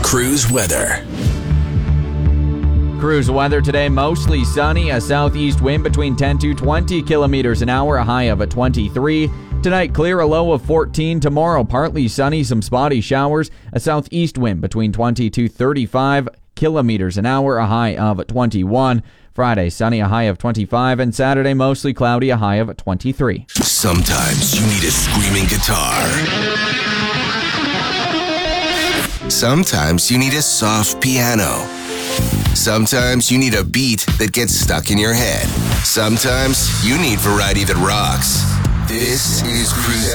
Cruise weather. Cruise weather today, mostly sunny, a southeast wind between 10 to 20 kilometers an hour, a high of 23. Tonight, clear, a low of 14. Tomorrow, partly sunny, some spotty showers, a southeast wind between 20 to 35 kilometers an hour, a high of 21. Friday, sunny, a high of 25, and Saturday, mostly cloudy, a high of 23. Sometimes you need a screaming guitar. Sometimes you need a soft piano. Sometimes you need a beat that gets stuck in your head. Sometimes you need variety that rocks. This is Cruise